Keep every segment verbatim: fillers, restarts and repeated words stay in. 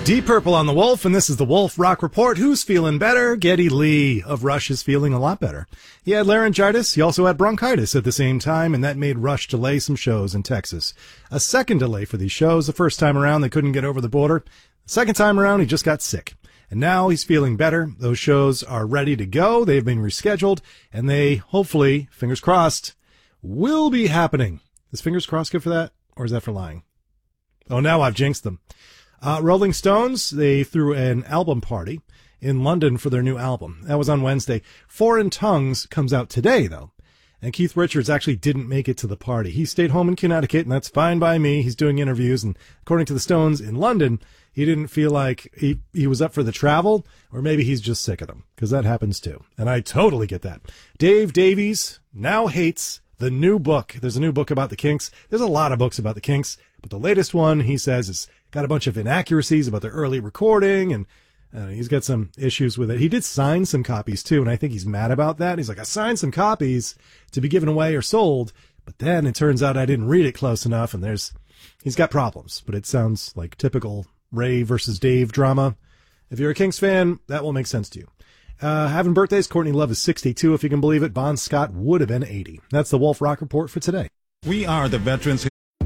Deep Purple on the Wolf, and this is the Wolf Rock Report. Who's feeling better? Geddy Lee of Rush is feeling a lot better. He had laryngitis. He also had bronchitis at the same time, and that made Rush delay some shows in Texas. A second delay for these shows. The first time around, they couldn't get over the border. The second time around, he just got sick. And now he's feeling better. Those shows are ready to go. They've been rescheduled, and they, hopefully, fingers crossed, will be happening. Is fingers crossed good for that, or is that for lying? Oh, now I've jinxed them. Uh, Rolling Stones, they threw an album party in London for their new album. That was on Wednesday. Foreign Tongues comes out today, though. And Keith Richards actually didn't make it to the party. He stayed home in Connecticut, and that's fine by me. He's doing interviews, and according to the Stones in London, he didn't feel like he, he was up for the travel, or maybe he's just sick of them, because that happens too. And I totally get that. Dave Davies now hates the new book. There's a new book about the Kinks. There's a lot of books about the Kinks, but the latest one, he says, is got a bunch of inaccuracies about their early recording, and uh, he's got some issues with it. He did sign some copies, too, and I think he's mad about that. He's like, I signed some copies to be given away or sold, but then it turns out I didn't read it close enough, and there's he's got problems. But it sounds like typical Ray versus Dave drama. If you're a Kinks fan, that will make sense to you. Uh, having birthdays, Courtney Love is sixty-two, if you can believe it. Bon Scott would have been eighty. That's the Wolf Rock Report for today. We are the veterans.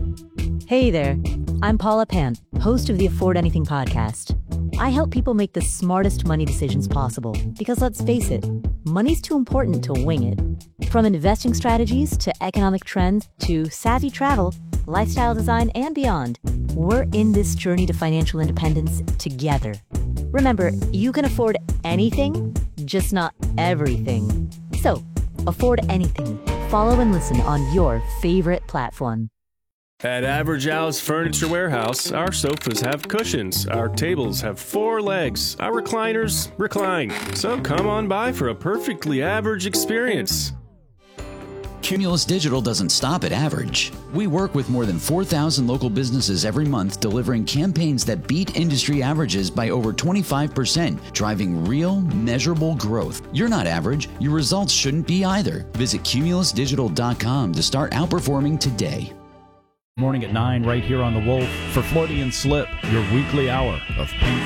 Hey there, I'm Paula Pant, host of the Afford Anything podcast. I help people make the smartest money decisions possible because, let's face it, money's too important to wing it. From investing strategies to economic trends to savvy travel, lifestyle design, and beyond, we're in this journey to financial independence together. Remember, you can afford anything, just not everything. So, afford anything. Follow and listen on your favorite platform. At Average House Furniture Warehouse, our sofas have cushions, our tables have four legs, our recliners recline. So come on by for a perfectly average experience. Cumulus Digital doesn't stop at average. We work with more than four thousand local businesses every month, delivering campaigns that beat industry averages by over twenty-five percent, driving real, measurable growth. You're not average. Your results shouldn't be either. Visit cumulus digital dot com to start outperforming today. Morning at nine right here on The Wolf for Freudian Slip, your weekly hour of Pink